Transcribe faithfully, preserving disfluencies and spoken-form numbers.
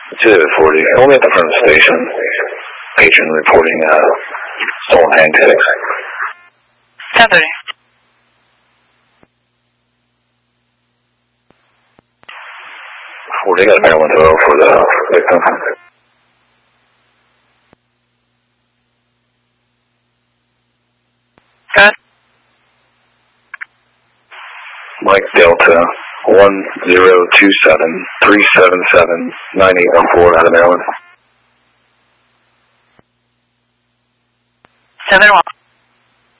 two forty, only at the front of the station. Patron reporting uh, stolen hang tags. ten thirty. forty, got a Maryland tow for the victim. Good. Mike Delta, one zero two seven, three seven seven, nine eight one four out of Maryland. seven one.